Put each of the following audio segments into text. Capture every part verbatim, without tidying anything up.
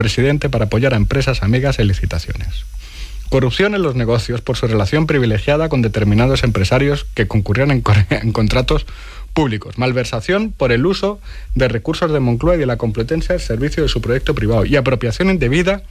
presidente para apoyar a empresas amigas en licitaciones. Corrupción en los negocios por su relación privilegiada con determinados empresarios que concurrían en, en contratos públicos. Malversación por el uso de recursos de Moncloa y de la Complutense al servicio de su proyecto privado. Y apropiación indebida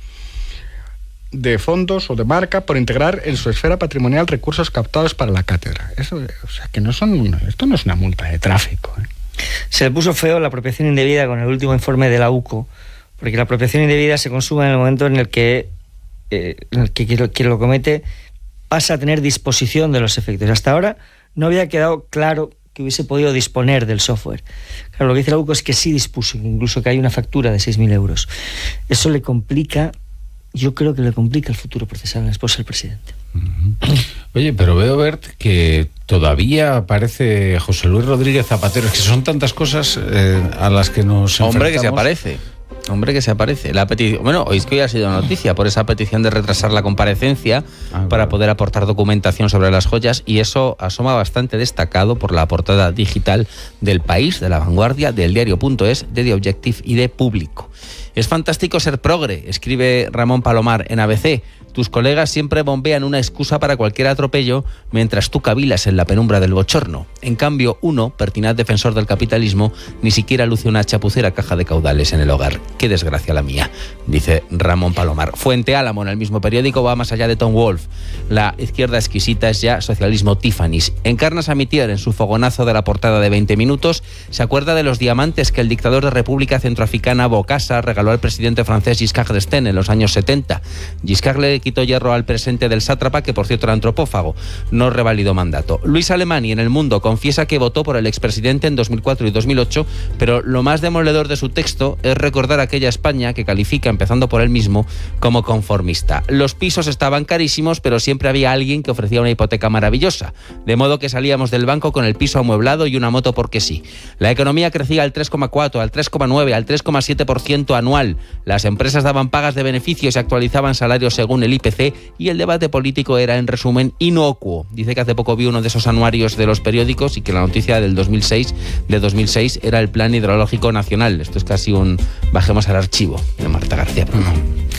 de fondos o de marca por integrar en su esfera patrimonial recursos captados para la cátedra. Eso, o sea, que no son una, esto no es una multa de tráfico, ¿eh? Se le puso feo la apropiación indebida con el último informe de la U C O, porque la apropiación indebida se consuma en el momento en el que, eh, en el que quien lo comete pasa a tener disposición de los efectos. Hasta ahora no había quedado claro que hubiese podido disponer del software. Claro, lo que dice la U C O es que sí dispuso, incluso que hay una factura de seis mil euros. Eso le complica, yo creo que le complica el futuro procesal a la esposa del presidente. Uh-huh. Oye, pero veo, Bert, que todavía aparece José Luis Rodríguez Zapatero. Es que son tantas cosas eh, a las que nos enfrentamos. Hombre, que se aparece. Hombre, que se aparece. La petición, bueno, hoy es que hoy ha sido noticia por esa petición de retrasar la comparecencia ah, para claro. poder aportar documentación sobre las joyas, y eso asoma bastante destacado por la portada digital del País, de La Vanguardia, del Diario.es, de The Objective y de Público. Es fantástico ser progre, escribe Ramón Palomar en A B C. Tus colegas siempre bombean una excusa para cualquier atropello mientras tú cavilas en la penumbra del bochorno. En cambio, uno, pertinaz defensor del capitalismo, ni siquiera luce una chapucera caja de caudales en el hogar. Qué desgracia la mía, dice Ramón Palomar. Fuente Álamo, en el mismo periódico, va más allá de Tom Wolfe. La izquierda exquisita es ya socialismo Tiffany's. Encarna Samitier, en su fogonazo de la portada de veinte minutos, se acuerda de los diamantes que el dictador de República Centroafricana Bokassa regaló al presidente francés Giscard d'Estaing en los años setenta. Giscard le quitó hierro al presente del sátrapa, que por cierto era antropófago. No revalidó mandato. Luis Alemany, en El Mundo, confiesa que votó por el expresidente en dos mil cuatro y dos mil ocho, pero lo más demoledor de su texto es recordar aquella España que califica, empezando por él mismo, como conformista. Los pisos estaban carísimos, pero siempre había alguien que ofrecía una hipoteca maravillosa, de modo que salíamos del banco con el piso amueblado y una moto porque sí. La economía crecía al tres coma cuatro, al tres coma nueve, al tres coma siete por ciento anual. Las empresas daban pagas de beneficios y actualizaban salarios según el I P C, y el debate político era, en resumen, inocuo. Dice que hace poco vi uno de esos anuarios de los periódicos y que la noticia del dos mil seis, de dos mil seis era el Plan Hidrológico Nacional. Esto es casi un bajemos al archivo de Marta García Pruno.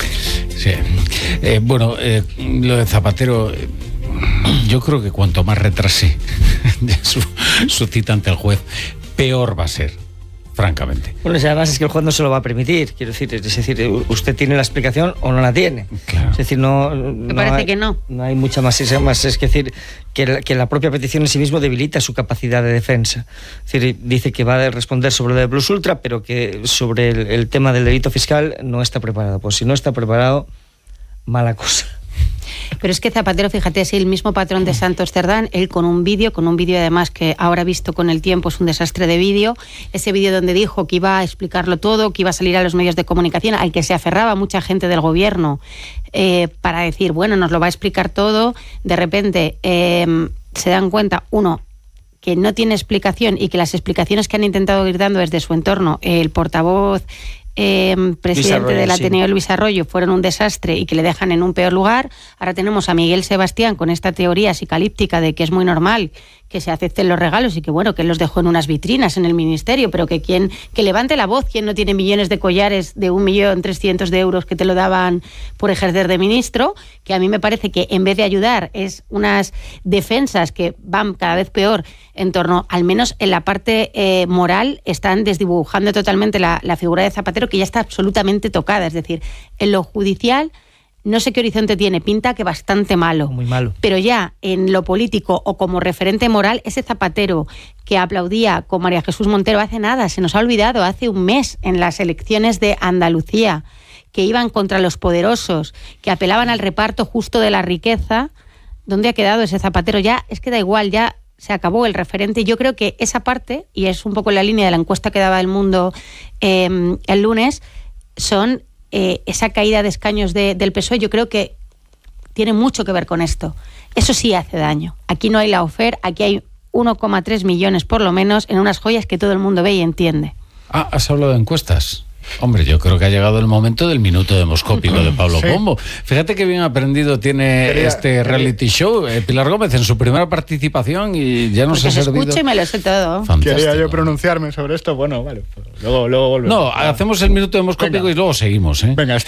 Sí. Eh, bueno, eh, lo de Zapatero, eh, yo creo que cuanto más retrase su, su cita ante el juez, peor va a ser. Francamente. Bueno, y además es que el juez no se lo va a permitir. Quiero decir, es decir, usted tiene la explicación o no la tiene. Claro. Es decir, no. Me no parece hay, que no. No hay mucha más. Es, más, es decir, que la, que la propia petición en sí mismo debilita su capacidad de defensa. Es decir, dice que va a responder sobre lo de Plus Ultra, pero que sobre el, el tema del delito fiscal no está preparado. Pues si no está preparado, mala cosa. Pero es que Zapatero, fíjate, es el mismo patrón de Santos Cerdán, él con un vídeo, con un vídeo además que ahora visto con el tiempo es un desastre de vídeo, ese vídeo donde dijo que iba a explicarlo todo, que iba a salir a los medios de comunicación, al que se aferraba mucha gente del gobierno eh, para decir, bueno, nos lo va a explicar todo, de repente eh, se dan cuenta, uno, que no tiene explicación y que las explicaciones que han intentado ir dando desde su entorno, el portavoz Eh, presidente Arroyo, del Ateneo, sí. Luis Arroyo, fueron un desastre y que le dejan en un peor lugar. Ahora tenemos a Miguel Sebastián con esta teoría psicalíptica de que es muy normal que se acepten los regalos y que bueno, que él los dejó en unas vitrinas en el ministerio, pero que quien que levante la voz, quien no tiene millones de collares de un millón trescientos de euros que te lo daban por ejercer de ministro, que a mí me parece que en vez de ayudar es unas defensas que van cada vez peor en torno, al menos en la parte eh, moral, están desdibujando totalmente la, la figura de Zapatero, que ya está absolutamente tocada. Es decir, en lo judicial no sé qué horizonte tiene, pinta que bastante malo. Muy malo. Pero ya en lo político o como referente moral, ese Zapatero que aplaudía con María Jesús Montero hace nada, se nos ha olvidado, hace un mes en las elecciones de Andalucía, que iban contra los poderosos, que apelaban al reparto justo de la riqueza. ¿Dónde ha quedado ese Zapatero? Ya, es que da igual, ya se acabó el referente. Yo creo que esa parte, y es un poco en la línea de la encuesta que daba El Mundo eh, el lunes, son eh, esa caída de escaños de, del P S O E. Yo creo que tiene mucho que ver con esto. Eso sí hace daño. Aquí no hay la ofer, aquí hay uno coma tres millones por lo menos en unas joyas que todo el mundo ve y entiende. Ah, ¿has hablado de encuestas? Hombre, yo creo que ha llegado el momento del minuto demoscópico de Pablo sí. Pombo. Fíjate que bien aprendido tiene quería, este reality quería. show. Eh, Pilar Gómez en su primera participación y ya nos Porque ha se servido. Escucho y me lo sé todo. Fantástico. Quería yo pronunciarme sobre esto. Bueno, vale. Luego, luego volvemos. No, hacemos el minuto demoscópico Venga. y luego seguimos. ¿eh? Venga, está.